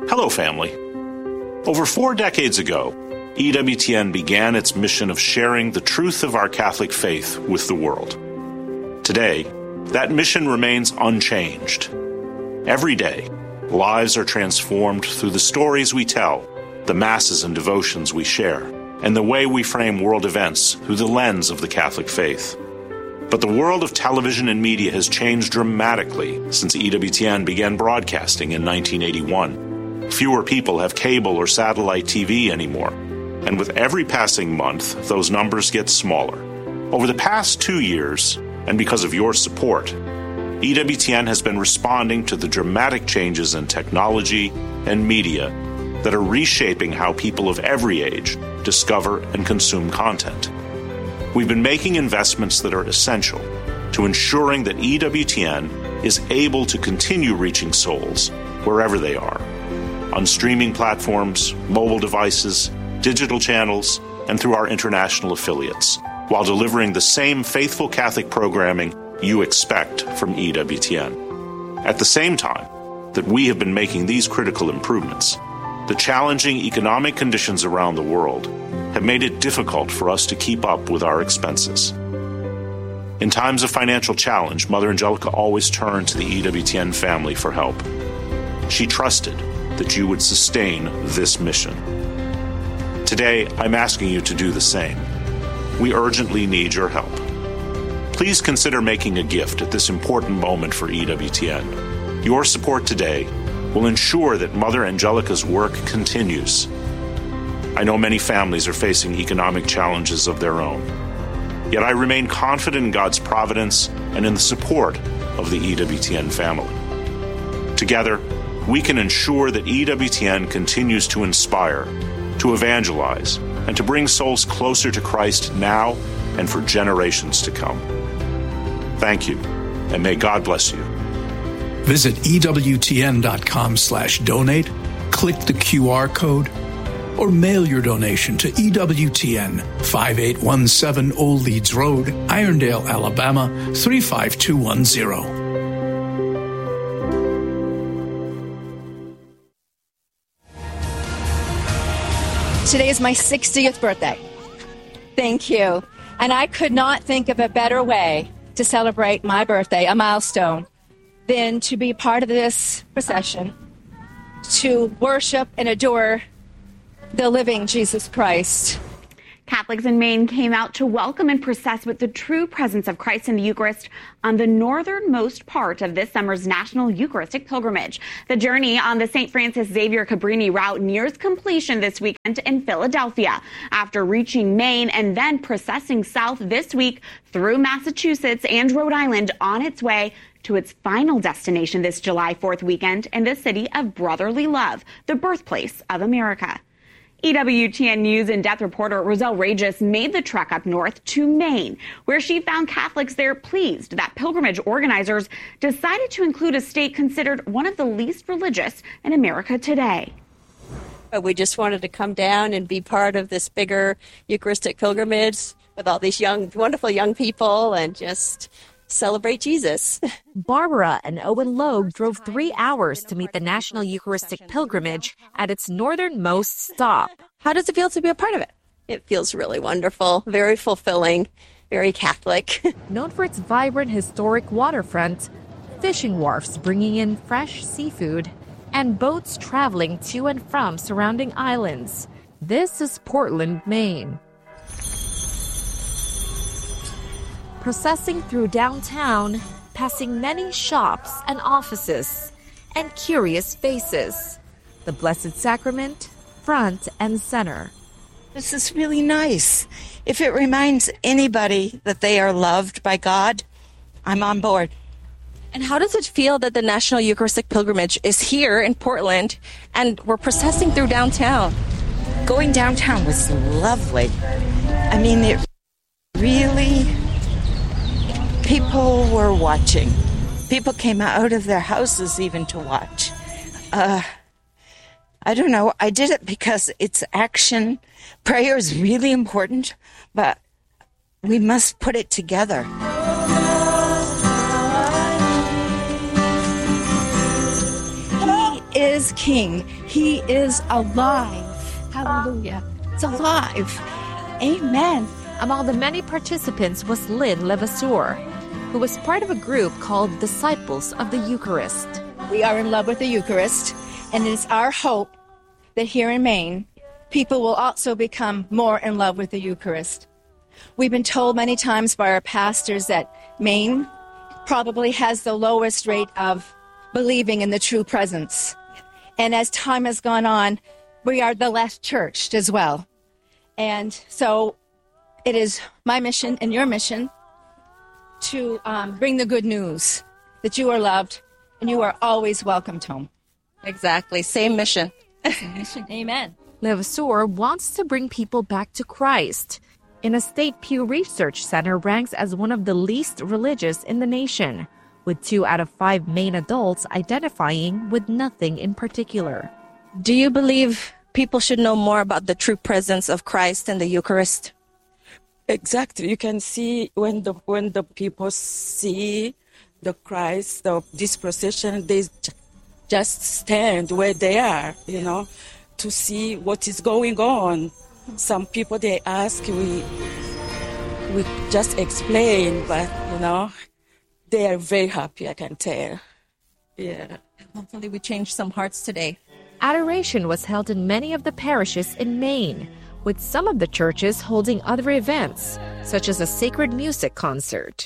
Hello, family. Over 4 decades ago, EWTN began its mission of sharing the truth of our Catholic faith with the world. Today, that mission remains unchanged. Every day, lives are transformed through the stories we tell, the masses and devotions we share, and the way we frame world events through the lens of the Catholic faith. But the world of television and media has changed dramatically since EWTN began broadcasting in 1981. Fewer people have cable or satellite TV anymore, and with every passing month, those numbers get smaller. Over the past 2 years, and because of your support, EWTN has been responding to the dramatic changes in technology and media that are reshaping how people of every age discover and consume content. We've been making investments that are essential to ensuring that EWTN is able to continue reaching souls wherever they are, on streaming platforms, mobile devices, digital channels, and through our international affiliates, while delivering the same faithful Catholic programming you expect from EWTN. At the same time that we have been making these critical improvements, the challenging economic conditions around the world have made it difficult for us to keep up with our expenses. In times of financial challenge, Mother Angelica always turned to the EWTN family for help. She trusted that you would sustain this mission. Today, I'm asking you to do the same. We urgently need your help. Please consider making a gift at this important moment for EWTN. Your support today will ensure that Mother Angelica's work continues. I know many families are facing economic challenges of their own. Yet I remain confident in God's providence and in the support of the EWTN family. Together, we can ensure that EWTN continues to inspire, to evangelize, and to bring souls closer to Christ now and for generations to come. Thank you, and may God bless you. Visit EWTN.com/donate, click the QR code, or mail your donation to EWTN, 5817 Old Leeds Road, Irondale, Alabama, 35210. Today is my 60th birthday. Thank you. And I could not think of a better way to celebrate my birthday, a milestone, than to be part of this procession, to worship and adore the living Jesus Christ. Catholics in Maine came out to welcome and process with the true presence of Christ in the Eucharist on the northernmost part of this summer's National Eucharistic Pilgrimage. The journey on the St. Francis Xavier Cabrini route nears completion this weekend in Philadelphia, after reaching Maine and then processing south this week through Massachusetts and Rhode Island on its way to its final destination this July 4th weekend in the city of brotherly love, the birthplace of America. EWTN News in-depth reporter Roselle Regis made the trek up north to Maine, where she found Catholics there pleased that pilgrimage organizers decided to include a state considered one of the least religious in America today. We just wanted to come down and be part of this bigger Eucharistic pilgrimage with all these wonderful young people and just celebrate Jesus. Barbara and Owen Logue drove 3 hours to meet the National Eucharistic Pilgrimage at its northernmost stop. How does it feel to be a part of it? It feels really wonderful, very fulfilling, very Catholic. Known for its vibrant historic waterfront, fishing wharfs bringing in fresh seafood, and boats traveling to and from surrounding islands, this is Portland, Maine. Processing through downtown, passing many shops and offices, and curious faces. The Blessed Sacrament, front and center. This is really nice. If it reminds anybody that they are loved by God, I'm on board. And how does it feel that the National Eucharistic Pilgrimage is here in Portland and we're processing through downtown? Going downtown was lovely. I mean, it really... People were watching. People came out of their houses even to watch. I don't know. I did it because it's action. Prayer is really important, but we must put it together. He is King. He is alive. Hallelujah. It's alive. Amen. Among the many participants was Lynn Levasseur, who was part of a group called Disciples of the Eucharist. We are in love with the Eucharist, and it is our hope that here in Maine, people will also become more in love with the Eucharist. We've been told many times by our pastors that Maine probably has the lowest rate of believing in the true presence. And as time has gone on, we are the less churched as well. And so it is my mission and your mission to bring the good news that you are loved and you are always welcomed home. Exactly. Same mission. Amen. Levasseur wants to bring people back to Christ. In a state Pew Research Center ranks as one of the least religious in the nation, with 2 out of 5 Maine adults identifying with nothing in particular. Do you believe people should know more about the true presence of Christ in the Eucharist? Exactly. You can see when the people see the Christ, this procession, they just stand where they are, to see what is going on. Some people, they ask, we just explain, but, they are very happy, I can tell. Yeah. Hopefully we change some hearts today. Adoration was held in many of the parishes in Maine, with some of the churches holding other events, such as a sacred music concert.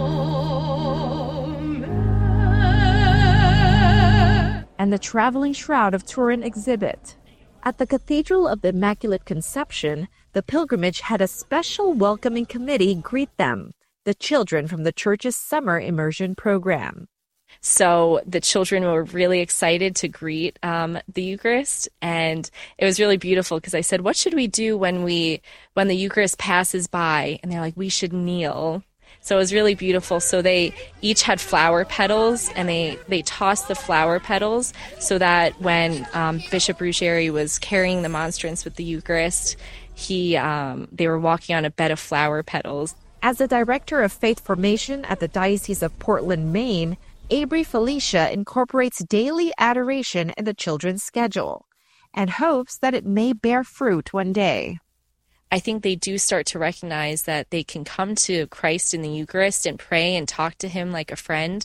And the traveling Shroud of Turin exhibit. At the Cathedral of the Immaculate Conception, the pilgrimage had a special welcoming committee greet them, the children from the church's summer immersion program. So the children were really excited to greet the Eucharist, and it was really beautiful because I said, what should we do when the Eucharist passes by? And they're like, we should kneel. So it was really beautiful. So they each had flower petals, and they tossed the flower petals so that when Bishop Ruggieri was carrying the monstrance with the Eucharist, they were walking on a bed of flower petals. As the director of faith formation at the Diocese of Portland, Maine, Abri Felicia incorporates daily adoration in the children's schedule and hopes that it may bear fruit one day. I think they do start to recognize that they can come to Christ in the Eucharist and pray and talk to him like a friend,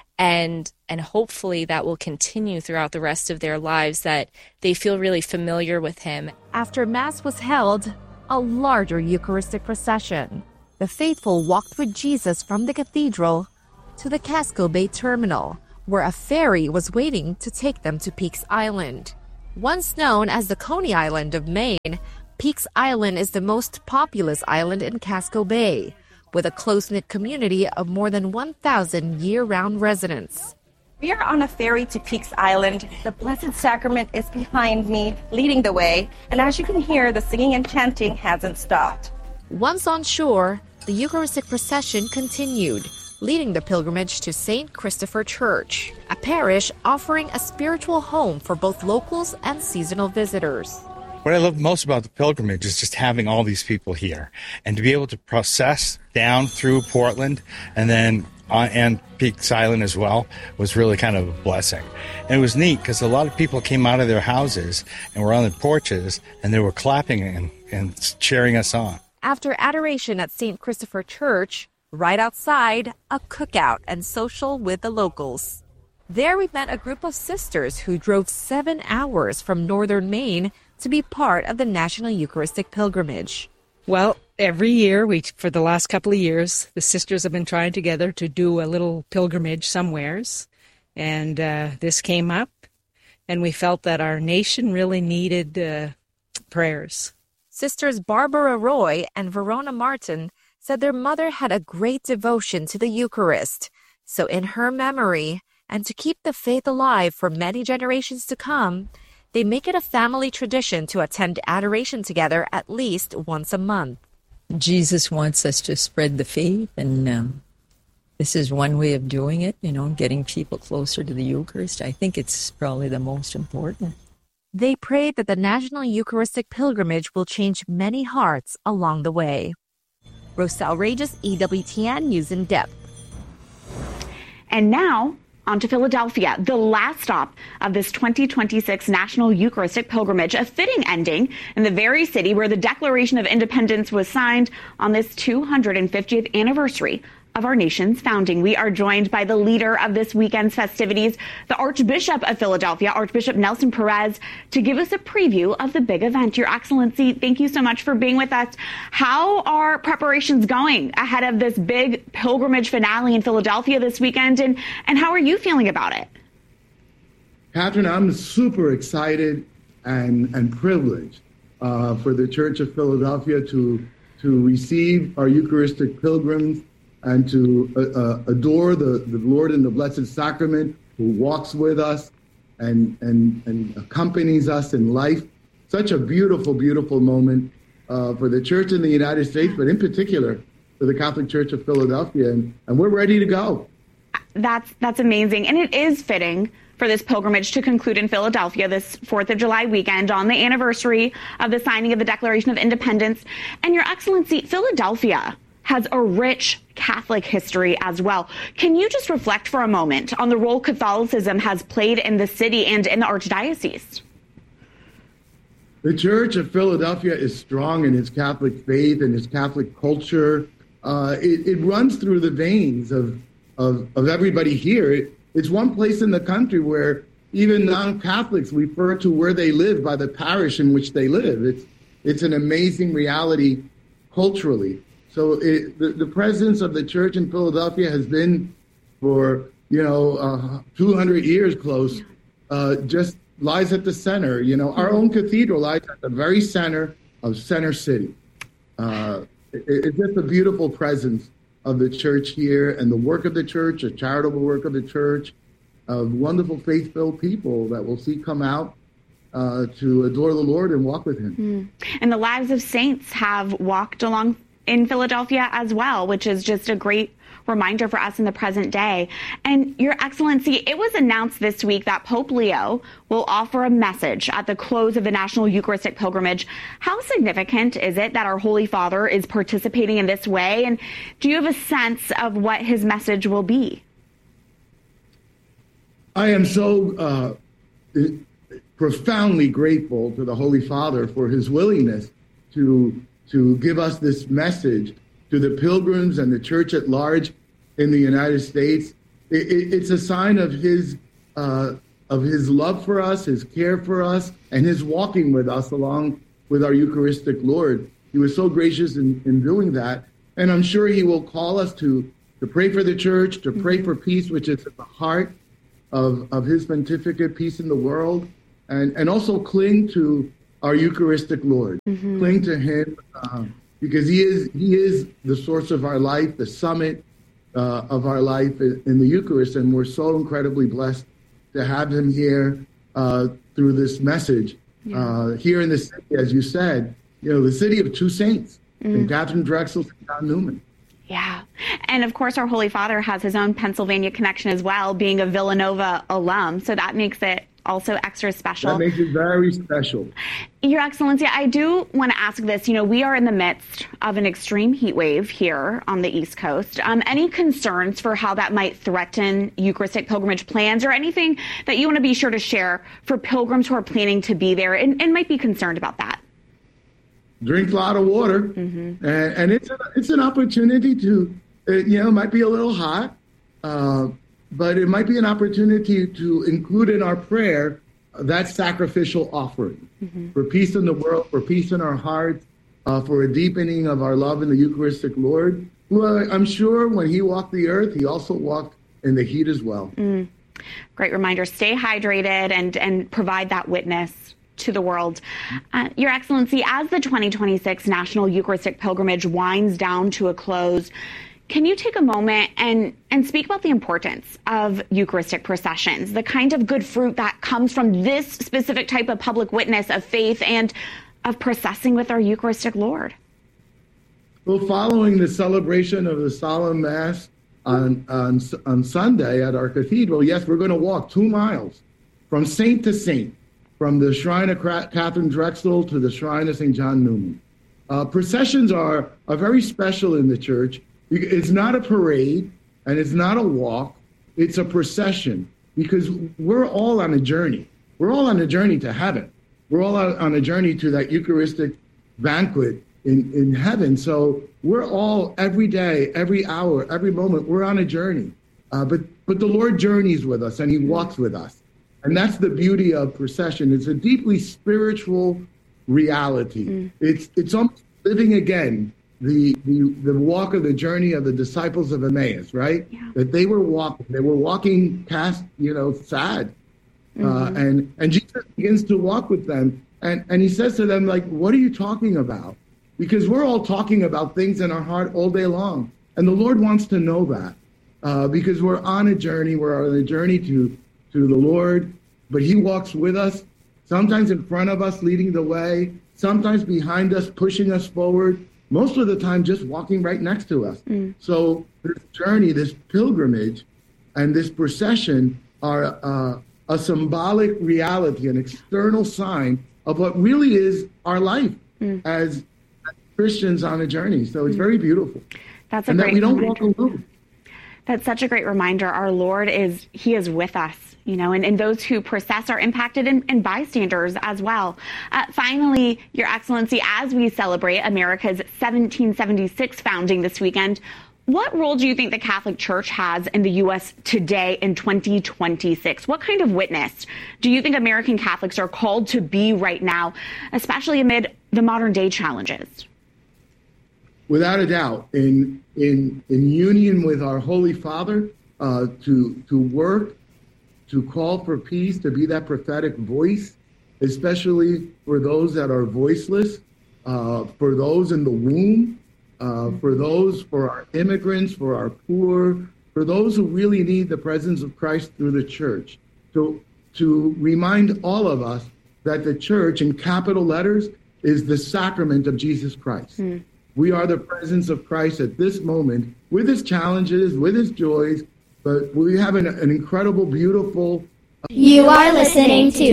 and hopefully that will continue throughout the rest of their lives, that they feel really familiar with him. After Mass was held, a larger Eucharistic procession. The faithful walked with Jesus from the cathedral to the Casco Bay terminal, where a ferry was waiting to take them to Peaks Island. Once known as the Coney Island of Maine, Peaks Island is the most populous island in Casco Bay, with a close-knit community of more than 1,000 year-round residents. We are on a ferry to Peaks Island. The Blessed Sacrament is behind me, leading the way, and as you can hear, the singing and chanting hasn't stopped. Once on shore, the Eucharistic procession continued, leading the pilgrimage to St. Christopher Church, a parish offering a spiritual home for both locals and seasonal visitors. What I love most about the pilgrimage is just having all these people here and to be able to process down through Portland and then and Peaks Island as well was really kind of a blessing. And it was neat because a lot of people came out of their houses and were on the porches and they were clapping and cheering us on. After adoration at St. Christopher Church, right outside, a cookout and social with the locals. There we met a group of sisters who drove 7 hours from northern Maine to be part of the National Eucharistic Pilgrimage. Well, every year, for the last couple of years, the sisters have been trying together to do a little pilgrimage somewheres. And this came up, and we felt that our nation really needed prayers. Sisters Barbara Roy and Verona Martin said their mother had a great devotion to the Eucharist. So in her memory, and to keep the faith alive for many generations to come, they make it a family tradition to attend adoration together at least once a month. Jesus wants us to spread the faith, and this is one way of doing it, getting people closer to the Eucharist. I think it's probably the most important. They pray that the National Eucharistic Pilgrimage will change many hearts along the way. Rosal Regis, EWTN News in Depth. And now, on to Philadelphia, the last stop of this 2026 National Eucharistic Pilgrimage, a fitting ending in the very city where the Declaration of Independence was signed on this 250th anniversary of our nation's founding. We are joined by the leader of this weekend's festivities, the Archbishop of Philadelphia, Archbishop Nelson Perez, to give us a preview of the big event. Your Excellency, thank you so much for being with us. How are preparations going ahead of this big pilgrimage finale in Philadelphia this weekend, and how are you feeling about it? Catherine, I'm super excited and privileged for the Church of Philadelphia to receive our Eucharistic pilgrims and to adore the Lord in the Blessed Sacrament, who walks with us and accompanies us in life. Such a beautiful, beautiful moment for the Church in the United States, but in particular for the Catholic Church of Philadelphia, and we're ready to go. That's amazing, and it is fitting for this pilgrimage to conclude in Philadelphia this 4th of July weekend on the anniversary of the signing of the Declaration of Independence. And Your Excellency, Philadelphia has a rich Catholic history as well. Can you just reflect for a moment on the role Catholicism has played in the city and in the Archdiocese? The Church of Philadelphia is strong in its Catholic faith and its Catholic culture. It runs through the veins of everybody here. It's one place in the country where even non-Catholics refer to where they live by the parish in which they live. It's an amazing reality culturally. So the presence of the Church in Philadelphia has been for 200 years close. Just lies at the center. Our own cathedral lies at the very center of Center City. It's just a beautiful presence of the Church here, and the work of the Church, the charitable work of the Church, of wonderful faith-filled people that we'll see come out to adore the Lord and walk with Him. And the lives of saints have walked along in Philadelphia as well, which is just a great reminder for us in the present day. And Your Excellency, it was announced this week that Pope Leo will offer a message at the close of the National Eucharistic Pilgrimage. How significant is it that our Holy Father is participating in this way? And do you have a sense of what his message will be? I am so profoundly grateful to the Holy Father for his willingness to give us this message to the pilgrims and the Church at large in the United States. It's a sign of his love for us, his care for us, and his walking with us along with our Eucharistic Lord. He was so gracious in doing that. And I'm sure he will call us to pray for the Church, to pray for peace, which is at the heart of his pontificate, peace in the world, and also cling to our Eucharistic Lord. Cling to him because he is the source of our life, the summit of our life in the Eucharist, and we're so incredibly blessed to have him here through this message. Here in the city, as you said, the city of two saints, St. Catherine Drexel, St. John Newman. Yeah. And of course, our Holy Father has his own Pennsylvania connection as well, being a Villanova alum. So that makes it also extra special. That makes it very special. Your Excellency, I do want to ask this. We are in the midst of an extreme heat wave here on the East Coast. Any concerns for how that might threaten Eucharistic pilgrimage plans, or anything that you want to be sure to share for pilgrims who are planning to be there and might be concerned about that? Drink a lot of water, and it's an opportunity to, it might be a little hot, but it might be an opportunity to include in our prayer that sacrificial offering for peace in the world, for peace in our hearts, for a deepening of our love in the Eucharistic Lord, who I'm sure when he walked the earth, he also walked in the heat as well. Great reminder. Stay hydrated and provide that witness to the world. Your Excellency, as the 2026 National Eucharistic Pilgrimage winds down to a close, can you take a moment and speak about the importance of Eucharistic processions, the kind of good fruit that comes from this specific type of public witness of faith and of processing with our Eucharistic Lord? Well, following the celebration of the solemn Mass on Sunday at our cathedral, yes, we're going to walk 2 miles from saint to saint, from the shrine of Catherine Drexel to the shrine of St. John Newman. Processions are very special in the Church. It's not a parade and it's not a walk. it's a procession because we're all on a journey. We're all on a journey to heaven. We're all on a journey to that Eucharistic banquet in heaven. So we're all, every day, every hour, every moment, we're on a journey. But the Lord journeys with us and he walks with us. And that's the beauty of procession. It's a deeply spiritual reality. It's almost living again the walk of the journey of the disciples of Emmaus, right? Yeah. That they were walking past, sad. And Jesus begins to walk with them. And he says to them, like, what are you talking about? Because we're all talking about things in our heart all day long. And the Lord wants to know that because we're on a journey. We're on a journey to the Lord, but he walks with us, sometimes in front of us, leading the way, sometimes behind us, pushing us forward, most of the time just walking right next to us. So this journey, this pilgrimage, and this procession are a symbolic reality, an external sign of what really is our life as Christians on a journey. So it's very beautiful. That's a and great that we don't reminder. walk alone. That's such a great reminder. Our Lord he is with us, and those who process are impacted and bystanders as well. Finally, Your Excellency, as we celebrate America's 1776 founding this weekend, what role do you think the Catholic Church has in the U.S. today in 2026? What kind of witness do you think American Catholics are called to be right now, especially amid the modern day challenges? Without a doubt, in union with our Holy Father, to work, to call for peace, to be that prophetic voice, especially for those that are voiceless, for those in the womb, for our immigrants, for our poor, for those who really need the presence of Christ through the church. To remind all of us that the church, in capital letters, is the sacrament of Jesus Christ. We are the presence of Christ at this moment, with his challenges, with his joys, but we have an incredible, beautiful... You are listening to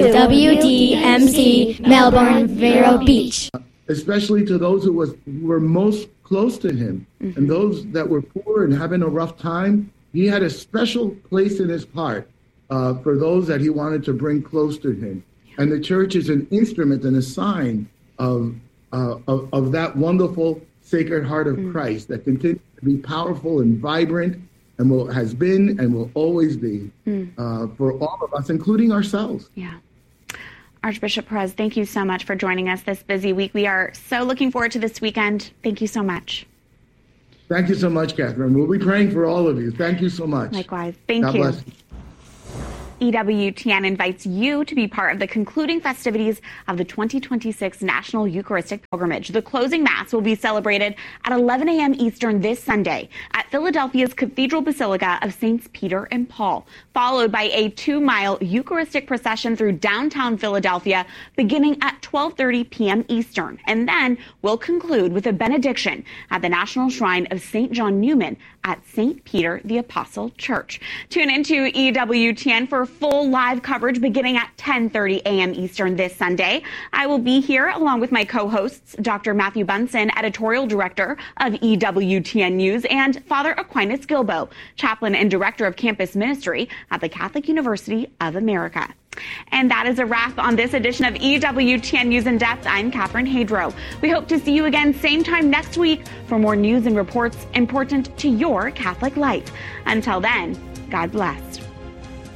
WDMC Melbourne Vero Beach. Especially to those who were most close to him, and those that were poor and having a rough time. He had a special place in his heart for those that he wanted to bring close to him. And the church is an instrument and a sign of that wonderful Sacred Heart of Christ that continues to be powerful and vibrant and has been and will always be for all of us, including ourselves. Yeah. Archbishop Perez, thank you so much for joining us this busy week. We are so looking forward to this weekend. Thank you so much. Thank you so much, Catherine. We'll be praying for all of you. Thank you so much. Likewise. Thank God you. Bless you. EWTN invites you to be part of the concluding festivities of the 2026 National Eucharistic Pilgrimage. The closing Mass will be celebrated at 11 a.m. Eastern this Sunday at Philadelphia's Cathedral Basilica of Saints Peter and Paul, followed by a 2-mile Eucharistic procession through downtown Philadelphia beginning at 12:30 p.m. Eastern. And then we'll conclude with a benediction at the National Shrine of St. John Newman at St. Peter the Apostle Church. Tune into EWTN for full live coverage beginning at 10:30 a.m. Eastern this Sunday. I will be here along with my co-hosts, Dr. Matthew Bunson, Editorial Director of EWTN News, and Father Aquinas Gilbo, Chaplain and Director of Campus Ministry at the Catholic University of America. And that is a wrap on this edition of EWTN News in Depth. I'm Catherine Hadro. We hope to see you again same time next week for more news and reports important to your Catholic life. Until then, God bless.